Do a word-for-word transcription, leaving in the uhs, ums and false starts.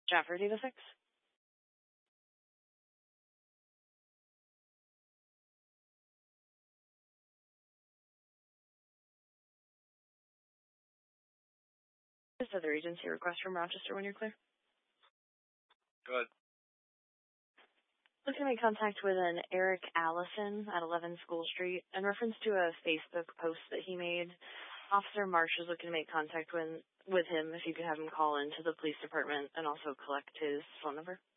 Jaffer, data six. This other agency request from Rochester when you're clear. Go ahead. Looking to make contact with an Eric Allison at eleven School Street in reference to a Facebook post that he made. Officer Marsh is looking to make contact with, with him if you could have him call into the police department and also collect his phone number.